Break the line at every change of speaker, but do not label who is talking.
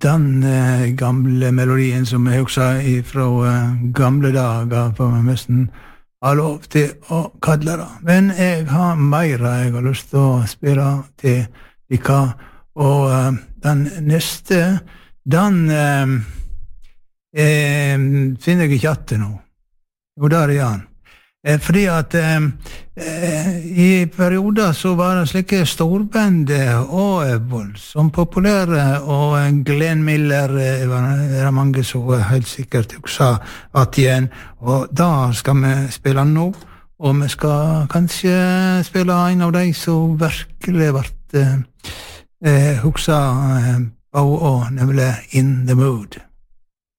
den gamle melodien som jeg husker fra gamle dager på nesten har lov til å kalle det. Men jeg har mer jeg har lyst til å spille til dere, og den neste, den finner jeg ikke etter nå. Jo, der han. Fordi at i perioder så var det slike storband og voldsomt populære, og Glenn Miller var det mange som helt sikkert også at igjen, og da skal vi spille nå, og vi skal kanskje spille en av de som virkelig ble huksa på, nemlig In the Mood.